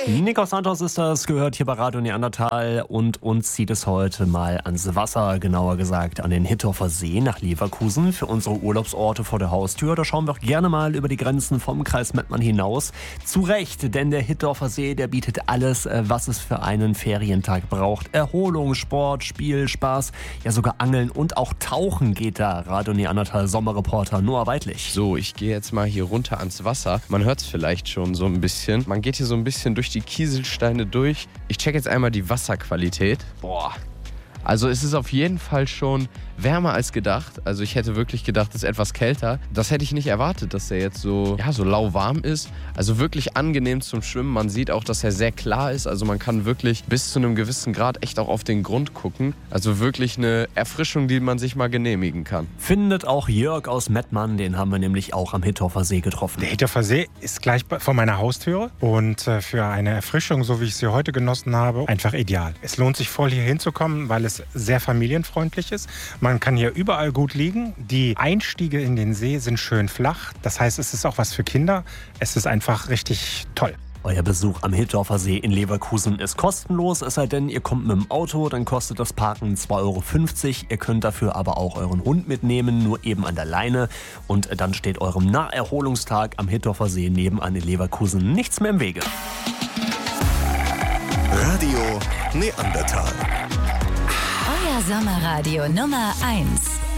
Nikos Santos ist das, gehört hier bei Radio Neandertal und uns zieht es heute mal ans Wasser, genauer gesagt an den Hittorfer See nach Leverkusen für unsere Urlaubsorte vor der Haustür. Da schauen wir auch gerne mal über die Grenzen vom Kreis Mettmann hinaus. Zu Recht, denn der Hittorfer See, der bietet alles, was es für einen Ferientag braucht. Erholung, Sport, Spiel, Spaß, ja sogar Angeln und auch Tauchen geht da. Radio Neandertal Sommerreporter Noah Weidlich. So, ich gehe jetzt mal hier runter ans Wasser. Man hört es vielleicht schon so ein bisschen. Man geht hier so ein bisschen durch die Kieselsteine durch. Ich check jetzt einmal die Wasserqualität. Boah. Also es ist auf jeden Fall schon wärmer als gedacht. Also ich hätte wirklich gedacht, es ist etwas kälter. Das hätte ich nicht erwartet, dass der jetzt so lauwarm ist. Also wirklich angenehm zum Schwimmen. Man sieht auch, dass er sehr klar ist. Also man kann wirklich bis zu einem gewissen Grad echt auch auf den Grund gucken. Also wirklich eine Erfrischung, die man sich mal genehmigen kann. Findet auch Jörg aus Mettmann, den haben wir nämlich auch am Hittorfer See getroffen. Der Hittorfer See ist gleich vor meiner Haustüre und für eine Erfrischung, so wie ich sie heute genossen habe, einfach ideal. Es lohnt sich voll hier hinzukommen, weil es sehr familienfreundlich ist. Man kann hier überall gut liegen. Die Einstiege in den See sind schön flach. Das heißt, es ist auch was für Kinder. Es ist einfach richtig toll. Euer Besuch am Hittorfer See in Leverkusen ist kostenlos, es sei denn, ihr kommt mit dem Auto, dann kostet das Parken 2,50 €. Ihr könnt dafür aber auch euren Hund mitnehmen, nur eben an der Leine. Und dann steht eurem Naherholungstag am Hittorfer See nebenan in Leverkusen nichts mehr im Wege. Radio Neandertal. Euer Sommerradio Nummer 1.